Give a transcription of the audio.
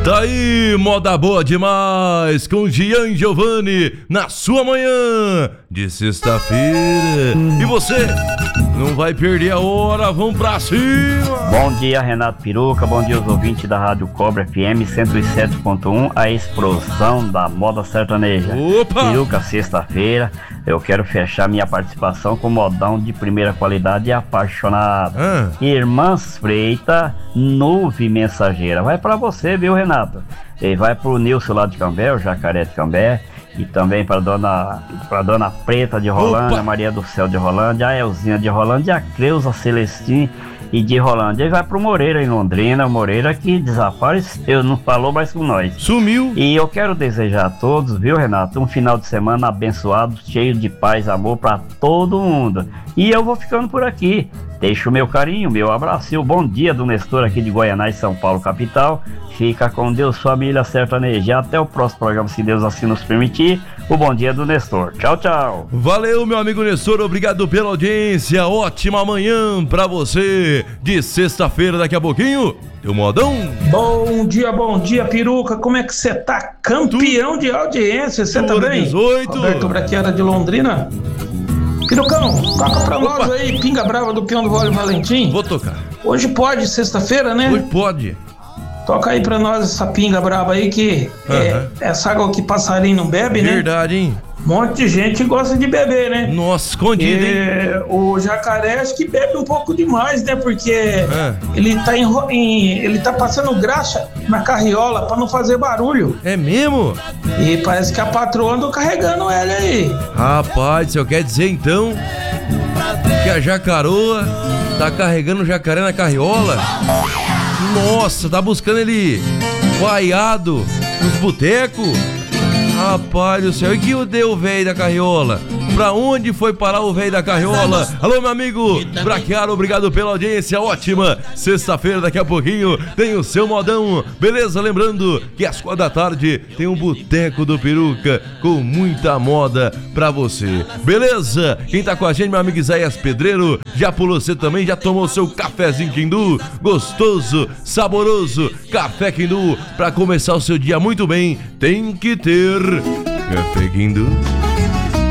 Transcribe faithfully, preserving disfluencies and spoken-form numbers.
Tá aí, moda boa demais, com Gian Giovanni na sua manhã de sexta-feira. E você, não vai perder a hora, vamos pra cima! Bom dia, Renato Piruca, bom dia aos ouvintes da Rádio Cobra F M cento e sete ponto um, a explosão da moda sertaneja. Opa! Piruca, sexta-feira, eu quero fechar minha participação com modão de primeira qualidade e apaixonado. Ah. Irmãs Freita, Nuvem Mensageira. Vai pra você, viu, Renato? E vai pro Nilson lá de Cambé, o Jacaré de Cambé. E também para dona, para dona Preta de Rolândia, Opa! Maria do Céu de Rolândia, a Elzinha de Rolândia, a Creuza Celestim e de Rolândia. E vai pro Moreira em Londrina, Moreira que desapareceu, não falou mais com nós. Sumiu. E eu quero desejar a todos, viu, Renato, um final de semana abençoado, cheio de paz e amor para todo mundo. E eu vou ficando por aqui. Deixo o meu carinho, meu abraço e o bom dia do Nestor aqui de Goianás, São Paulo, capital. Fica com Deus, família sertaneja. Até o próximo programa, se Deus assim nos permitir. O bom dia do Nestor. Tchau, tchau. Valeu, meu amigo Nestor, obrigado pela audiência. Ótima manhã pra você de sexta-feira, daqui a pouquinho. Teu modão? Bom dia, bom dia, Piruca. Como é que você tá? Campeão de audiência, você tá bem? dezoito. Roberto Braquiara de Londrina. Pirucão, toca pra Opa. nós aí, Pinga Brava do Peão do Vale Valentim. Vou tocar. Hoje pode, sexta-feira, né? Hoje pode. Toca aí pra nós essa pinga brava aí que Aham. é essa água que passarinho não bebe, né? Verdade, hein? Um monte de gente gosta de beber, né? Nossa, escondido, hein? É, o jacaré acho que bebe um pouco demais, né? Porque É. ele, tá enro- em, ele tá passando graxa na carriola pra não fazer barulho. É mesmo? E parece que a patroa andou carregando ele aí. Rapaz, o senhor quer dizer então que a jacaroa tá carregando o jacaré na carriola? Nossa, tá buscando ele vaiado nos botecos? Rapaz do céu, e que o deu o velho da carriola? Pra onde foi parar o velho da carriola? Alô, meu amigo Braquiaro, obrigado pela audiência, ótima sexta-feira, daqui a pouquinho tem o seu modão, beleza? Lembrando que às quatro da tarde tem um Boteco do Peruca com muita moda pra você, beleza? Quem tá com a gente, meu amigo Isaías Pedreiro, já pulou você também, já tomou seu cafezinho Quindu, gostoso, saboroso, café Quindu, pra começar o seu dia muito bem, tem que ter café Quindu.